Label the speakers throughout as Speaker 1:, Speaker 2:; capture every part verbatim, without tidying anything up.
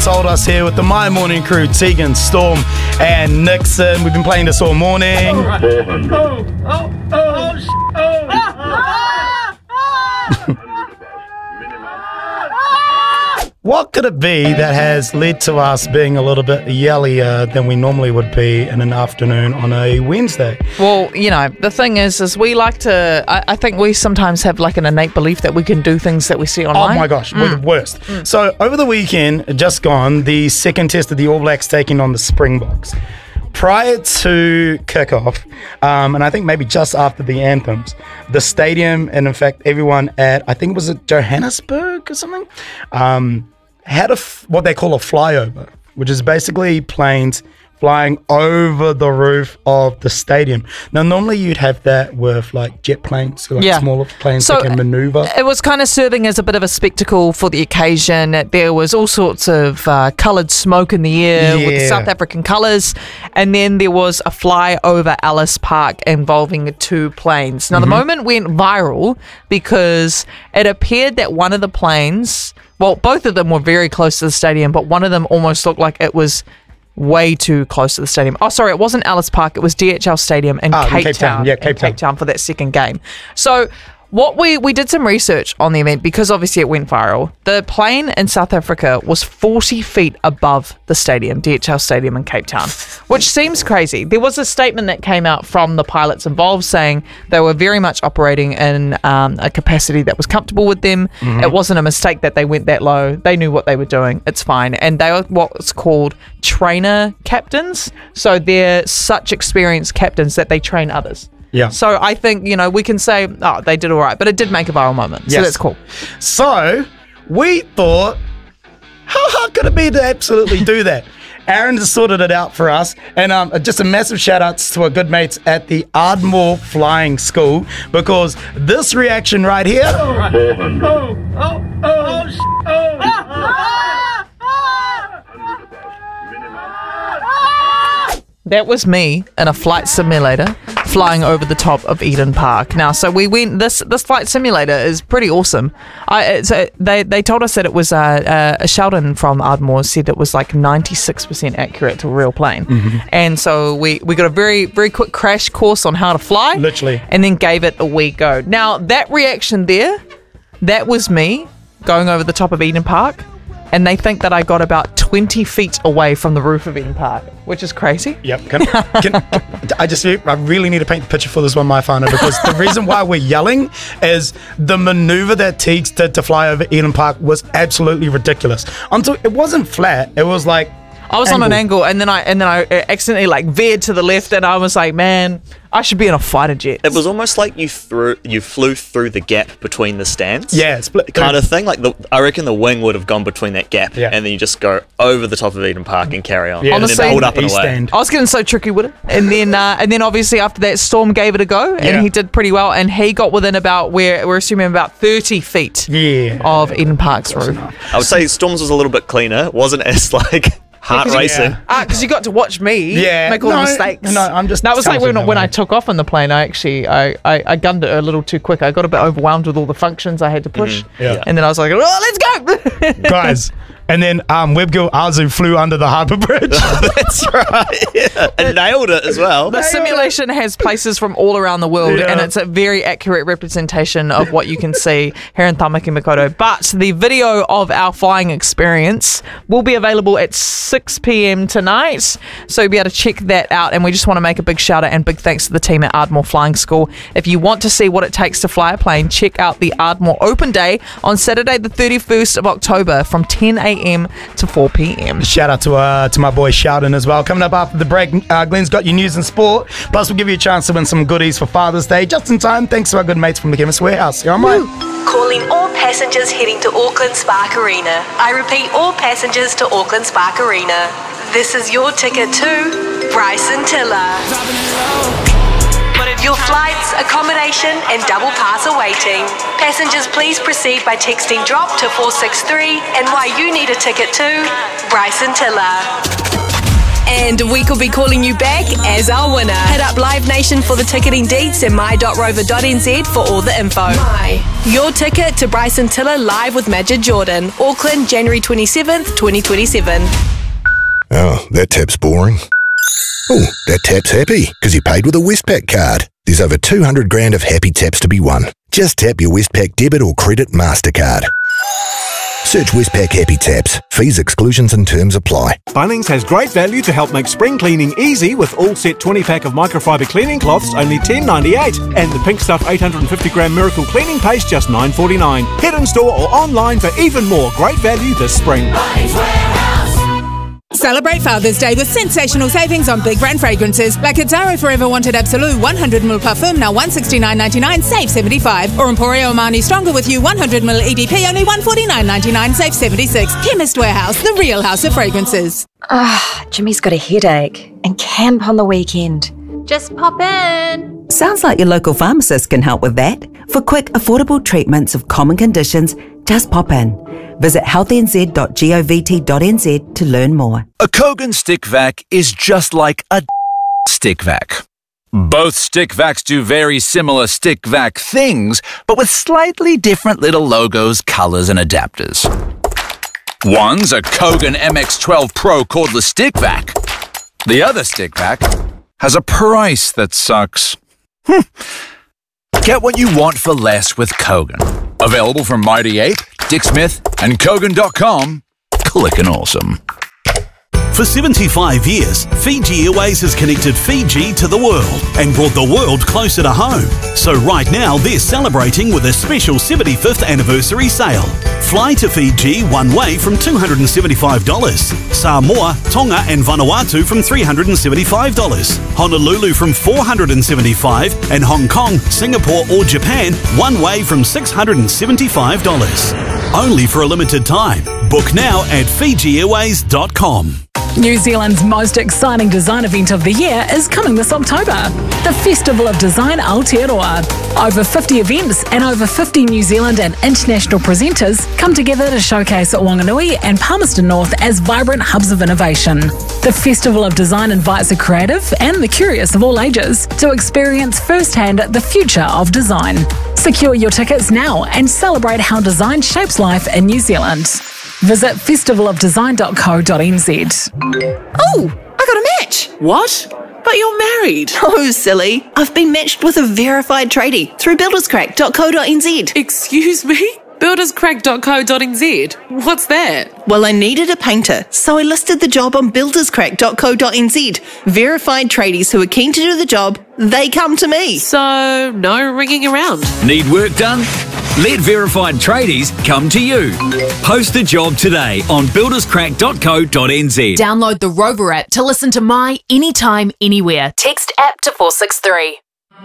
Speaker 1: told us here with the My Morning crew, Tegan, Storm, and Nixon. We've been playing this all morning.
Speaker 2: Oh, oh, oh, oh, oh, oh.
Speaker 1: What could it be that has led to us being a little bit yellier than we normally would be in an afternoon on a Wednesday?
Speaker 3: Well, you know, the thing is, is we like to, I, I think we sometimes have like an innate belief that we can do things that we see online.
Speaker 1: Oh my gosh,
Speaker 3: Mm.
Speaker 1: we're the worst. Mm. So over the weekend, just gone, the second test of the All Blacks taking on the Springboks. Prior to kickoff, um, and I think maybe just after the anthems, the stadium, and in fact everyone at, I think it was at Johannesburg or something, um, had a f- what they call a flyover, which is basically planes flying over the roof of the stadium. Now, normally you'd have that with like jet planes, so like
Speaker 3: Yeah.
Speaker 1: smaller planes
Speaker 3: So
Speaker 1: that can maneuver.
Speaker 3: It was kind of serving as a bit of a spectacle for the occasion. There was all sorts of uh, coloured smoke in the air with the
Speaker 1: Yeah.
Speaker 3: South African colours, and then there was a fly over Ellis Park involving two planes. Now,
Speaker 1: Mm-hmm.
Speaker 3: the moment went viral because it appeared that one of the planes, well, both of them were very close to the stadium, but one of them almost looked like it was way too close to the stadium. Oh, sorry, it wasn't Ellis Park. It was D H L Stadium in
Speaker 1: Ah, in
Speaker 3: Cape,
Speaker 1: Cape Town.
Speaker 3: Town.
Speaker 1: Yeah,
Speaker 3: in
Speaker 1: Cape Town.
Speaker 3: Cape Town for that second game. So what we, we did some research on the event because obviously it went viral. The plane in South Africa was forty feet above the stadium, D H L Stadium in Cape Town, which seems crazy. There was a statement that came out from the pilots involved saying they were very much operating in um, a capacity that was comfortable with them.
Speaker 1: Mm-hmm.
Speaker 3: It wasn't a mistake that they went that low. They knew what they were doing. It's fine. And they are what's called trainer captains. So they're such experienced captains that they train others.
Speaker 1: Yeah.
Speaker 3: So I think, you know, we can say, oh, they did all right, but it did make a viral moment. So
Speaker 1: Yes.
Speaker 3: that's cool.
Speaker 1: So we thought, how hard could it be to absolutely do that? Aaron has sorted it out for us. And um, just a massive shout outs to our good mates at the Ardmore Flying School, because this reaction right here.
Speaker 2: Oh, oh, oh, oh, oh.
Speaker 3: That was me in a flight simulator flying over the top of Eden Park. Now, so we went, this this flight simulator is pretty awesome. I, it's a, they, they told us that it was, uh, uh, a Sheldon from Ardmore said it was like ninety-six percent accurate to a real plane.
Speaker 1: Mm-hmm.
Speaker 3: And so we, we got a very, very quick crash course on how to fly.
Speaker 1: Literally.
Speaker 3: And then gave it a wee go. Now, that reaction there, that was me going over the top of Eden Park. And they think that I got about twenty feet away from the roof of Eden Park, which is crazy.
Speaker 1: Yep. Can, can, can, I just I really need to paint the picture for this one, my finder, because the reason why we're yelling is the maneuver that Teagues did to fly over Eden Park was absolutely ridiculous. Until it wasn't flat, it was like
Speaker 3: I was
Speaker 1: angle.
Speaker 3: on an angle, and then I and then I accidentally like veered to the left, and I was like, man, I should be in a fighter jet.
Speaker 4: It was almost like you threw, you flew through the gap between the stands.
Speaker 1: Yeah, split
Speaker 4: kind of thing. Like the, I reckon the wing would have gone between that gap,
Speaker 1: Yeah.
Speaker 4: and then you just go over the top of Eden Park and carry on.
Speaker 1: Yeah,
Speaker 4: and
Speaker 3: Honestly,
Speaker 4: then hold up and
Speaker 1: East
Speaker 4: away.
Speaker 1: End.
Speaker 3: I was getting so tricky with it, and then uh, and then obviously after that, Storm gave it a go, and
Speaker 1: Yeah.
Speaker 3: he did pretty well, and he got within about where we're assuming about thirty feet
Speaker 1: Yeah.
Speaker 3: of Eden Park's roof.
Speaker 4: I would say Storm's was a little bit cleaner. It wasn't as like heart
Speaker 3: Yeah.
Speaker 4: racing.
Speaker 3: Ah, because you got to watch me
Speaker 1: Yeah.
Speaker 3: make all
Speaker 1: No,
Speaker 3: the mistakes.
Speaker 1: no, I'm just
Speaker 3: That was like
Speaker 1: telling
Speaker 3: when,
Speaker 1: you
Speaker 3: when
Speaker 1: that
Speaker 3: I
Speaker 1: way.
Speaker 3: took off on the plane. I actually I, I, I gunned it a little too quick. I got a bit overwhelmed with all the functions I had to push,
Speaker 1: Yeah.
Speaker 3: and then I was like, oh, let's go.
Speaker 1: Guys. And then um, Webgirl Arzu flew under the harbour bridge.
Speaker 4: That's right. Yeah. And nailed it as well.
Speaker 3: The simulation has places from all around the world,
Speaker 1: Yeah.
Speaker 3: and it's a very accurate representation of what you can see here in Tamaki Makaurau. But the video of our flying experience will be available at six p.m. tonight, so you'll be able to check that out. And we just want to make a big shout out and big thanks to the team at Ardmore Flying School. If you want to see what it takes to fly a plane, check out the Ardmore Open Day on Saturday the thirty-first of October from ten a.m. to four p.m.
Speaker 1: Shout out to uh, to my boy Sheldon as well. Coming up after the break, uh, Glenn's got your news and sport. Plus, we'll give you a chance to win some goodies for Father's Day just in time. Thanks to our good mates from the Chemist Warehouse. You all right?
Speaker 5: Calling all passengers heading to Auckland Spark Arena. I repeat, all passengers to Auckland Spark Arena. This is your ticket to Bryson Tiller. Your flights, accommodation and double pass are waiting. Passengers, please proceed by texting DROP to four six three and why you need a ticket to Bryson Tiller. And we could be calling you back as our winner. Hit up Live Nation for the ticketing deets and my dot rover dot n z for all the info. My. Your ticket to Bryson Tiller live with Majid Jordan. Auckland, January twenty-seventh, twenty twenty-seven.
Speaker 6: Oh, that tap's boring. Oh, that tap's happy because you paid with a Westpac card. There's over two hundred grand of happy taps to be won. Just tap your Westpac debit or credit MasterCard. Search Westpac Happy Taps. Fees, exclusions and terms apply.
Speaker 7: Bunnings has great value to help make spring cleaning easy with all set twenty pack of microfiber cleaning cloths only ten ninety-eight and the Pink Stuff eight hundred fifty gram Miracle cleaning paste just nine forty-nine. Head in store or online for even more great value this spring.
Speaker 8: Celebrate Father's Day with sensational savings on big brand fragrances like Azzaro Forever Wanted Absolute one hundred milliliter Parfum now one sixty-nine ninety-nine, save seventy-five. Or Emporio Armani Stronger with You one hundred milliliter E D P only one forty-nine ninety-nine, save seventy-six. Chemist Warehouse, the real house of fragrances.
Speaker 9: Ah, oh, Jimmy's got a headache and camp on the weekend.
Speaker 10: Just pop in.
Speaker 11: Sounds like your local pharmacist can help with that. For quick, affordable treatments of common conditions, just pop in. Visit healthy n z dot govt dot n z to learn more.
Speaker 12: A Kogan stick vac is just like a stick vac. Both stick vacs do very similar stick vac things, but with slightly different little logos, colors, and adapters. One's a Kogan M X twelve Pro cordless stick vac. The other stick vac has a price that sucks. Hm. Get what you want for less with Kogan. Available from Mighty Ape, Dick Smith, and Kogan dot com. Clickin' awesome.
Speaker 13: For seventy-five years, Fiji Airways has connected Fiji to the world and brought the world closer to home. So right now, they're celebrating with a special seventy-fifth anniversary sale. Fly to Fiji one way from two hundred seventy-five dollars. Samoa, Tonga and Vanuatu from three hundred seventy-five dollars. Honolulu from four hundred seventy-five dollars. And Hong Kong, Singapore or Japan one way from six hundred seventy-five dollars. Only for a limited time. Book now at fiji airways dot com.
Speaker 14: New Zealand's most exciting design event of the year is coming this October, the Festival of Design Aotearoa. Over fifty events and over fifty New Zealand and international presenters come together to showcase Wanganui and Palmerston North as vibrant hubs of innovation. The Festival of Design invites the creative and the curious of all ages to experience firsthand the future of design. Secure your tickets now and celebrate how design shapes life in New Zealand. Visit festival of design dot co dot n z.
Speaker 15: Oh, I got a match.
Speaker 16: What? But you're married.
Speaker 15: Oh, silly. I've been matched with a verified tradie through builders crack dot co dot n z.
Speaker 16: Excuse me? builders crack dot co dot n z? What's that?
Speaker 15: Well, I needed a painter, so I listed the job on builders crack dot co dot n z. Verified tradies who are keen to do the job, they come to me.
Speaker 16: So, no ringing around.
Speaker 17: Need work done? Let verified tradies come to you. Post a job today on builders crack dot co dot n z.
Speaker 10: Download the Rover app to listen to My Anytime, Anywhere. Text app to four six three.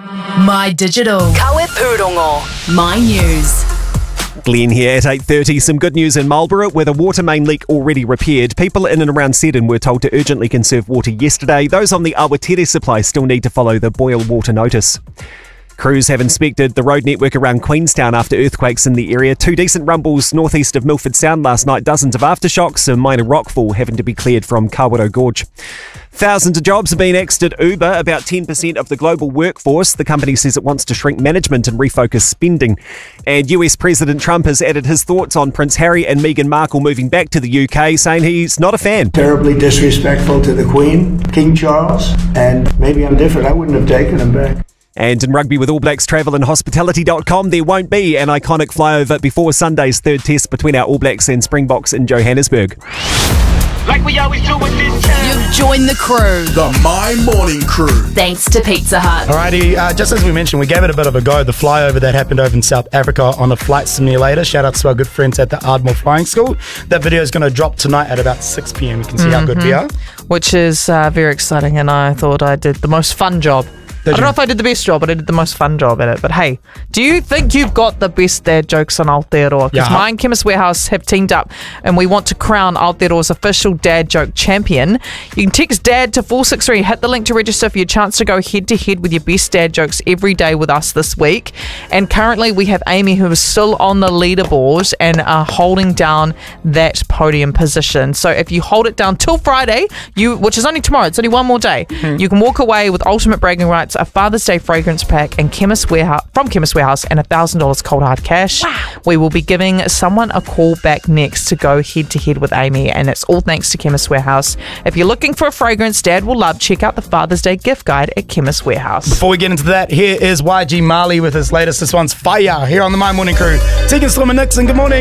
Speaker 10: My Digital. Kawe Purongo. My News.
Speaker 18: Glenn here at eight thirty. Some good news in Marlborough with a water main leak already repaired. People in and around Seddon were told to urgently conserve water yesterday. Those on the Awatere supply still need to follow the boil water notice. Crews have inspected the road network around Queenstown after earthquakes in the area. Two decent rumbles northeast of Milford Sound last night. Dozens of aftershocks and minor rockfall having to be cleared from Kawaro Gorge. Thousands of jobs have been axed at Uber, about ten percent of the global workforce. The company says it wants to shrink management and refocus spending. And U S President Trump has added his thoughts on Prince Harry and Meghan Markle moving back to the U K, saying he's not a fan.
Speaker 19: Terribly disrespectful to the Queen, King Charles, and maybe I'm different. I wouldn't have taken him back.
Speaker 18: And in rugby with All Blacks Travel and Hospitality dot com, there won't be an iconic flyover before Sunday's third test between our All Blacks and Springboks in Johannesburg.
Speaker 2: Like we always do with this time.
Speaker 10: You've joined the crew.
Speaker 20: The My Morning Crew.
Speaker 10: Thanks to Pizza Hut.
Speaker 1: Alrighty, uh, just as we mentioned, we gave it a bit of a go. The flyover that happened over in South Africa on a flight simulator. Shout out to our good friends at the Ardmore Flying School. That video is going to drop tonight at about six p.m. You can see mm-hmm. how good we are.
Speaker 3: Which is uh, very exciting, and I thought I did the most fun job I don't know if I did the best job, but I did the most fun job at it. But hey, do you think you've got the best dad jokes on Aotearoa? Because
Speaker 1: Yeah.
Speaker 3: mine, Chemist Warehouse, have teamed up and we want to crown Aotearoa's official dad joke champion. You can text DAD to four six three, hit the link to register for your chance to go head to head with your best dad jokes every day with us this week. And currently we have Amy, who is still on the leaderboard and are holding down that podium position. So if you hold it down till Friday, you which is only tomorrow, it's only one more day,
Speaker 1: Mm-hmm.
Speaker 3: you can walk away with ultimate bragging rights, a Father's Day fragrance pack and Chemist Warehouse from Chemist Warehouse and one thousand dollars cold hard cash. Wow. We will be giving someone a call back next to go head to head with Amy, and it's all thanks to Chemist Warehouse. If you're looking for a fragrance Dad will love, check out the Father's Day gift guide at Chemist Warehouse.
Speaker 1: Before we get into that, here is Y G Marley with his latest. This one's Fire here on the My Morning Crew. Tegan Slim and Nixon, good morning.